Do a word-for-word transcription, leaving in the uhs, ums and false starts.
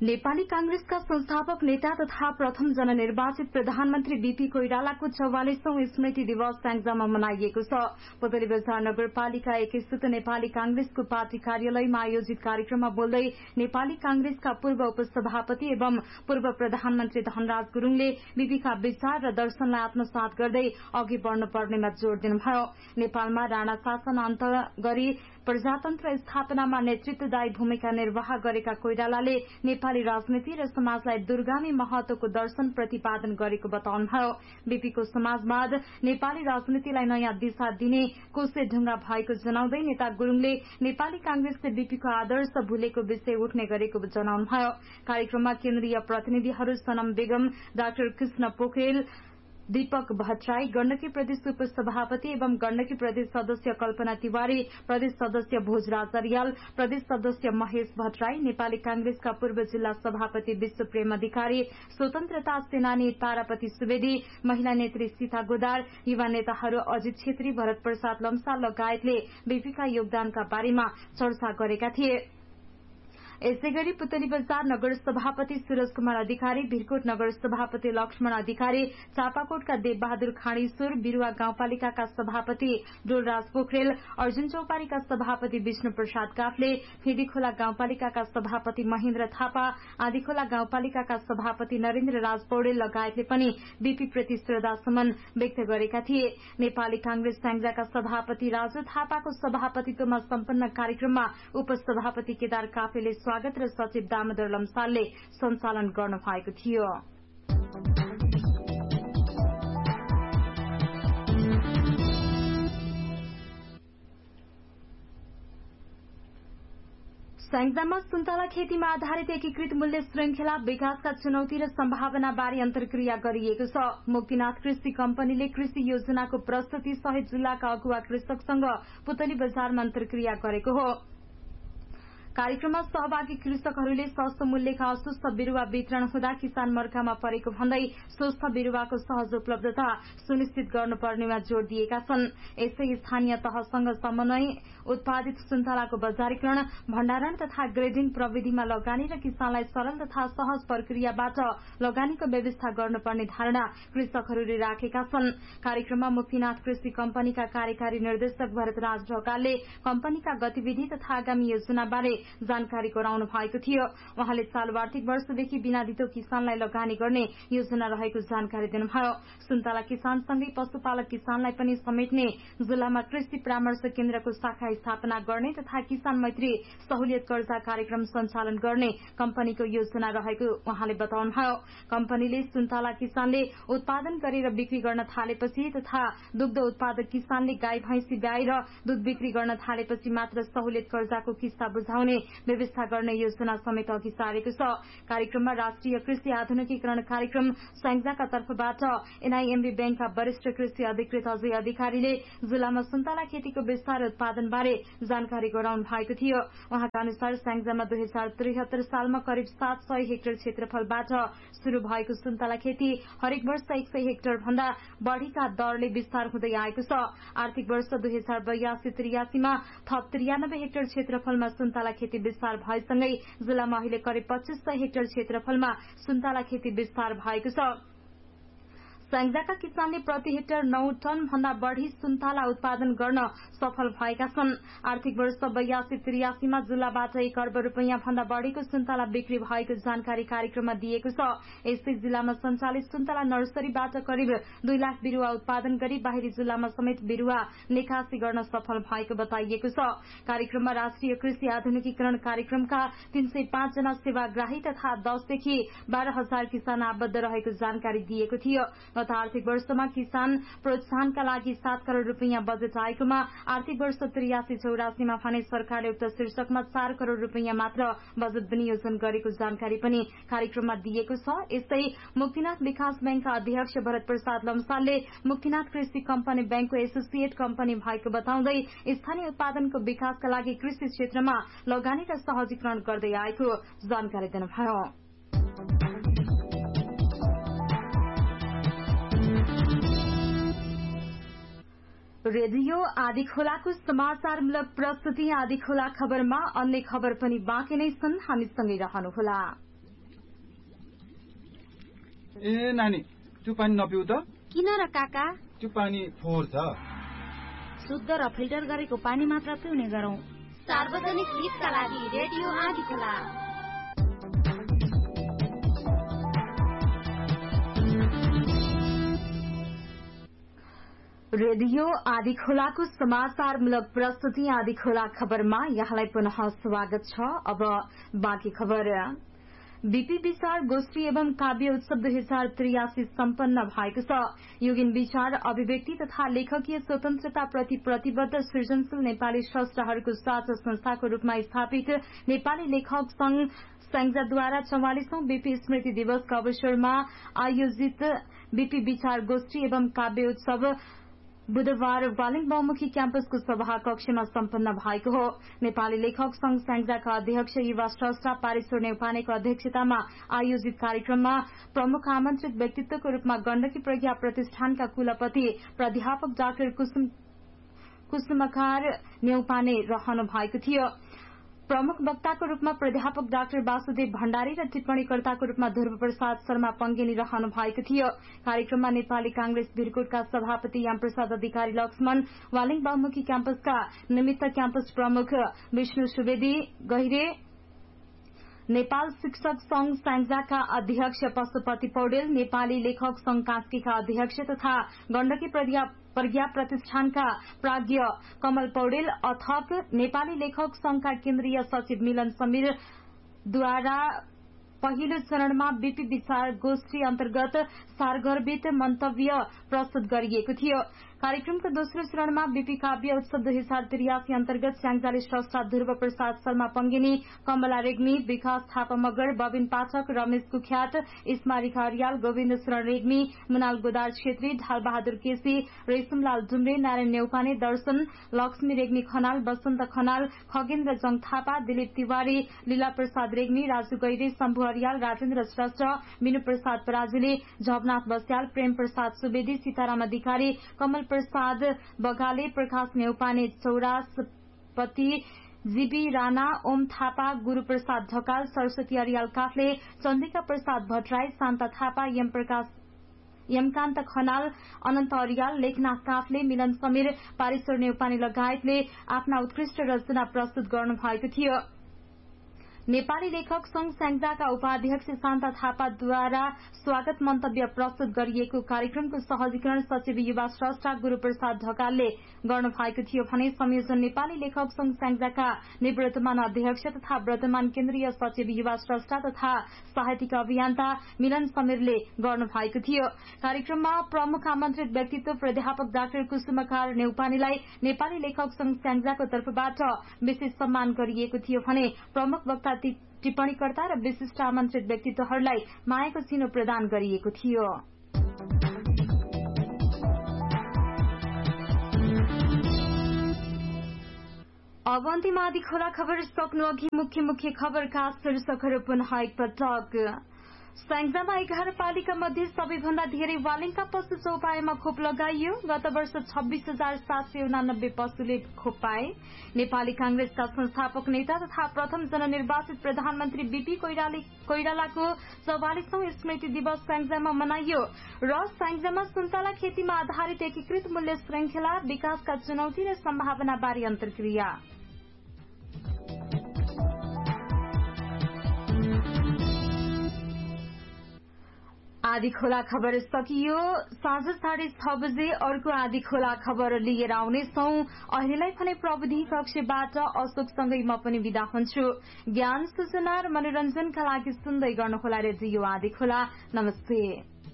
नेपाली कांग्रेसका संस्थापक नेता तथा प्रथम जननिर्वाचित प्रधानमन्त्री बीपी कोइरालाको चौवालीसौं स्मृति दिवस स्याङ्जामा मनाइएको छ। पुतली बजार नगरपालिका एक स्थित नेपाली कांग्रेसको पार्टी कार्यालयमा आयोजित कार्यक्रममा बोल्दै नेपाली कांग्रेसका पूर्व उपसभापति एवं पूर्व प्रधानमन्त्री धनराज गुरूङले बीपीका विचार र दर्शनलाई आत्मसात गर्दै अघि बढ़नुपर्नेमा जोड़ दिनुभयो। नेपालमा राणा शासन अन्त गरी प्रजातन्त्र स्थापनामा नेतृत्वदायी भूमिका निर्वाह गरेका कोइरालाले नेपाली राजनीति र समाजलाई दूरगामी महत्वको दर्शन प्रतिपादन गरेको बताउनुभयो। बीपीको समाजवाद नेपाली राजनीतिलाई नयाँ दिशा दिने कोसे ढुंगा भएको जनाउँदै नेता गुरूङले नेपाली कांग्रेसले बीपीको आदर्श भूलेको विषय उठ्ने गरेको जनाउनुभयो। कार्यक्रममा केन्द्रीय प्रतिनिधिहरू सनम बेगम, डाक्टर कृष्ण पोखरेल, दीपक भट्टराई, गण्डकी प्रदेश उपसभापति एवं गण्डकी प्रदेश सदस्य कल्पना तिवारी, प्रदेश सदस्य भोजराज अर्याल, प्रदेश सदस्य महेश भट्टराई, नेपाली कांग्रेसका पूर्व जिल्ला सभापति विश्वप्रेम अधिकारी, स्वतन्त्रता सेनानी तारापति सुवेदी, महिला नेत्री सीता गोदार, युवा नेताहरू अजित छेत्री, भरत प्रसाद लम्सा लगायतले बीपीका योगदानका बारेमा चर्चा गरेका थिए। यसैगरी पुतली बजार नगर सभापति सूरज कुमार अधिकारी, भिरकोट नगर सभापति लक्ष्मण अधिकारी, चापाकोटका देवबहादुर खाँडीश्वर, बिरूवा गाउँपालिकाका सभापति डोलराज पोखरेल, अर्जुन चौपारीका सभापति विष्णु प्रसाद काफले, फिडीखोला गाउँपालिकाका सभापति महेन्द्र थापा, आदिखोला गाउँपालिकाका सभापति नरेन्द्र राज पौडेल लगायतले पनि बीपी प्रति श्रद्धासुमन व्यक्त गरेका थिए। नेपाली कांग्रेस स्याङ्जाका सभापति राजु थापाको सभापतित्वमा सम्पन्न कार्यक्रममा उपसभापति केदार काफेले स्वागत र सचिव दामोदर लम्सालले सञ्चालन गर्नु भएको थियो। स्याङ्जामा सुन्तला खेतीमा आधारित एकीकृत मूल्य श्रृंखला विकासका चुनौती र सम्भावना बारे अन्तर्क्रिया गरिएको छ। मुक्तिनाथ कृषि कम्पनीले कृषि योजनाको प्रस्तुति सहित जिल्लाका अगुवा कृषकसँग पुतली बजारमा अन्तर्क्रिया गरेको हो। कार्यक्रममा सहभागी कृषकहरूले सस्तो मूल्यका अस्वस्थ बिरूवा वितरण हुँदा किसान मर्कामा परेको भन्दै स्वस्थ बिरूवाको सहज उपलब्धता सुनिश्चित गर्नुपर्नेमा जोड़ दिएका छन्। यसै स्थानीय तहसँग समन्वय उत्पादित सुन्तलाको बजारीकरण, भण्डारण तथा ग्रेडिङ प्रविधिमा लगानी र किसानलाई सरल तथा सहज प्रक्रियाबाट लगानीको व्यवस्था गर्नुपर्ने धारणा कृषकहरूले राखेका छन्। कार्यक्रममा मुक्तिनाथ कृषि कम्पनीका कार्यकारी निर्देशक भरतराज ढकालले कम्पनीका गतिविधि तथा आगामी योजनाबारे जानकारी गराउनु भएको थियो। उहाँले चालू आर्थिक वर्षदेखि बिना धितो किसानलाई लगानी गर्ने योजना रहेको जानकारी दिनुभयो। सुन्तला किसानसँगै पशुपालक किसानलाई पनि समेट्ने जिल्लामा कृषि परामर्श केन्द्रको शाखा स्थापना गर्ने तथा किसान मैत्री सहुलियत कर्जा कार्यक्रम सञ्चालन गर्ने कम्पनीको योजना रहेको उहाँले बताउनुभयो। कम्पनीले सुन्तला किसानले उत्पादन गरेर बिक्री गर्न थालेपछि तथा दुग्ध उत्पादक किसानले गाई भैंसी ब्याएर दूध बिक्री गर्न थालेपछि मात्र सहुलियत कर्जाको किस्ता बुझाउने व्यवस्था गर्ने योजना समेत अघि सारेको छ। कार्यक्रममा राष्ट्रिय कृषि आधुनिकीकरण कार्यक्रम स्याङ्जाका तर्फबाट एनआईएमबी बैंकका वरिष्ठ कृषि अधिकृत अजय अधिकारीले जिल्लामा सुन्तला खेतीको विस्तार उत्पादन बारे जानकारी गराउनु भएको थियो। उहाँका अनुसार स्याङ्जामा दुई हजार त्रिहत्तर सालमा करिब सात सय हेक्टर क्षेत्रफलबाट शुरू भएको सुन्तला खेती हरेक वर्ष एक सय हेक्टर भन्दा बढ़ीका दरले विस्तार हुँदै आएको छ। आर्थिक वर्ष दुई हजार बयासी त्रियासीमा थप त्रियानब्बे हेक्टर क्षेत्रफलमा सुन्तला खेती विस्तार भएसँगै जिल्लामा अहिले करिब पच्चीस सय हेक्टर क्षेत्रफलमा सुन्तला खेती विस्तार भएको छ। स्याङ्जाका किसानले प्रति हेक्टर नौ टन भन्दा बढ़ी सुन्तला उत्पादन गर्न सफल भएका छन्। आर्थिक वर्ष बयासी त्रियासीमा जिल्लाबाट एक अर्ब रूपियाँ भन्दा बढ़ीको सुन्तला बिक्री भएको जानकारी कार्यक्रममा दिएको छ। यस्तै जिल्लामा सञ्चालित सुन्तला नर्सरीबाट करिब दुई लाख बिरूवा उत्पादन गरी बाहिरी जिल्लामा समेत बिरूवा निकासी गर्न सफल भएको बताइएको छ। कार्यक्रममा राष्ट्रिय कृषि आधुनिकीकरण कार्यक्रमका तीन सय पाँच जना सेवाग्राही तथा दसदेखि बाह्र हजार किसान आबद्ध रहेको जानकारी दिएको थियो। गत आर्थिक वर्षमा किसान प्रोत्साहनका लागि सात करोड़ रूपियाँ बजेट आएकोमा आर्थिक वर्ष त्रियासी चौरासीमा भने सरकारले उक्त शीर्षकमा चार करोड़ रूपियाँ मात्र बजेट विनियोजन गरेको जानकारी पनि कार्यक्रममा दिएको छ। यस्तै मुक्तिनाथ विकास बैंकका अध्यक्ष भरत प्रसाद लम्सालले मुक्तिनाथ कृषि कम्पनी बैंकको एसोसिएट कम्पनी भएको बताउँदै स्थानीय उत्पादनको विकासका लागि कृषि क्षेत्रमा लगानी र सहजीकरण गर्दै आएको जानकारी दिनुभयो। रेडियो आदिखोलाको समाचारमूलक प्रस्तुति आदिखोला खबरमा अन्य खबर पनि बाँकी नै छन्, हामीसँगै रहनुहोला। ए नानी, त्यो पानी नपिउ त। किन र काका? त्यो पानी फोहोर छ। शुद्ध र फिल्टर गरेको पानी मात्र पिउने गरौँ। सार्वजनिक हितका लागि रेडियो आँधीखोला। रेडियो आँधीखोलाको समाचारमूलक प्रस्तुति आँधीखोला खबरमा यहाँलाई पुनः स्वागत छ। अब बाँकी खबर। बीपी विचार गोष्ठी एवं काव्य उत्सव दुई हजार त्रियासी सम्पन्न भएको छ। युगिन विचार, अभिव्यक्ति तथा लेखकीय स्वतन्त्रता प्रति प्रतिबद्ध सृजनशील नेपाली स्रष्टाहरूको साझा संस्थाको रूपमा स्थापित नेपाली लेखक संघ संघद्वारा चौवालीसौं बीपी स्मृति दिवसका अवसरमा आयोजित बीपी विचार गोष्ठी एवं काव्य उत्सव बुधबार वालिङ बहुमुखी क्याम्पसको सभा कक्षमा सम्पन्न भएको हो। नेपाली लेखक संघ स्याङ्जाका अध्यक्ष युवा स्रष्टा पारेश्वर नेउपानेको अध्यक्षतामा आयोजित कार्यक्रममा प्रमुख आमन्त्रित व्यक्तित्वको रूपमा गण्डकी प्रज्ञा प्रतिष्ठानका कुलपति प्राध्यापक डाक्टर कुसुम कुसुमकार नेउपाने रहनु भएको थियो। प्रमुख वक्ताको रूपमा प्राध्यापक डाक्टर वासुदेव भण्डारी र टिप्पणीकर्ताको रूपमा ध्रुव प्रसाद शर्मा पंगेनी रहनु भएको थियो। कार्यक्रममा नेपाली कांग्रेस भिरकोटका सभापति यामप्रसाद अधिकारी लक्ष्मण, वालिङ बहुमुखी क्याम्पसका निमित्त क्याम्पस प्रमुख विष्णु सुवेदी गहिरे, नेपाल शिक्षक संघ स्याङ्जाका अध्यक्ष पशुपति पौडेल, नेपाली लेखक संघ कास्कीका अध्यक्ष तथा गण्डकी प्रज्ञा प्रतिष्ठानका प्राज्ञ कमल पौडेल अथक नेपाली लेखक संघका केन्द्रीय सचिव मिलन समीरद्वारा पहिलो चरणमा बीपी विचार गोष्ठी अन्तर्गत सारगर्भित मन्तव्य प्रस्तुत गरिएको थियो। कार्यक्रमको दोस्रो चरणमा बीपी काव्य उत्सव दुई हजार त्रियासी अन्तर्गत स्याङ्जाले स्रष्टा ध्रुव प्रसाद शर्मा पंगेनी, कमला रेग्मी, विकास थापा मगर, बबिन पाठक, रमेश कुख्यात, इस्मा रिखा अर्याल, गोविन्द शरण रेग्मी, मुनाल गोदार छेत्री, ढालबहादुर केसी, रेशमलाल डुम्रे, नारायण नेउपाने, दर्शन, लक्ष्मी रेग्मी खनाल, वसन्त खनाल, खगेन्द्र जङ थापा, दिलीप तिवारी, लीला प्रसाद रेग्मी, राजु गैरे, शम्भु अर्याल, राजेन्द्र श्रेष्ठ, मिनु प्रसाद पराजुली, झपनाथ बस्याल, प्रेम प्रसाद सुवेदी, सीताराम अधिकारी, कमल प्रसाद बगाले, प्रकाश नेउपाने, चौरासपति, जीबी राणा, ओम थापा, गुरू प्रसाद ढकाल, सरस्वती अर्याल काफ्ले, चन्द्रिका प्रसाद भट्टराई, शान्ता थापा, यम प्रकाश यमकान्त खनाल, अनन्त अर्याल, लेखनाथ काफ्ले, मिलन समीर, पारेश्वर नेउपाने लगायतले आफ्ना उत्कृष्ट रचना प्रस्तुत गर्नु भएको थियो। नेपाली लेखक संघ स्याङ्जाका उपाध्यक्ष शान्ता थापाद्वारा स्वागत मन्तव्य प्रस्तुत गरिएको कार्यक्रमको सहजीकरण सचिव युवा स्रष्टा गुरूप्रसाद ढकालले गर्नु भएको थियो भने संयोजन नेपाली लेखक संघ स्याङ्जाका निवर्तमान अध्यक्ष तथा वर्तमान केन्द्रीय सचिव युवा स्रष्टा तथा साहित्यिक अभियन्ता मिलन समीरले गर्नु भएको थियो। कार्यक्रममा प्रमुख आमन्त्रित व्यक्तित्व प्राध्यापक डाक्टर कुसुमकार नेउपानेलाई नेपाली लेखक संघ स्याङ्जाको तर्फबाट विशेष सम्मान गरिएको थियो भने प्रमुख वक्ता टिप्पणीकर्ता र विशिष्ट आमन्त्रित व्यक्तित्वहरूलाई मायाको चिनो प्रदान गरिएको थियो। अब अन्तिम आँधीखोला खबर सक्नु अघि मुख्य मुख्य खबरका शीर्षकहरू पुनः एकपटक। स्याङ्जामा एघार पालिका मध्ये सबैभन्दा धेरै वालिङका पशु चौपायामा खोप लगाइयो। गत वर्ष छब्बीस हजार सात सय उनानब्बे पशुले खोप पाए। नेपाली कांग्रेसका संस्थापक नेता तथा प्रथम जननिर्वाचित प्रधानमन्त्री बीपी कोइरालाको चौवालीसौं स्मृति दिवस स्याङ्जामा मनाइयो र स्याङ्जामा सुन्तला खेतीमा आधारित एकीकृत मूल्य श्रृंखला, विकासका चुनौती र सम्भावना बारे अन्तर्क्रिया। आँधीखोला खबर सकियो। साँझ साढे छ बजे अर्को आँधीखोला खबर लिएर आउनेछौं। अहिलेलाई भने प्रविधि कक्षबाट अशोकसँगै म पनि विदा हुन्छु। ज्ञान सूचना र मनोरञ्जनका लागि सुन्दै गर्नुहोला रेडियो आँधीखोला। नमस्ते।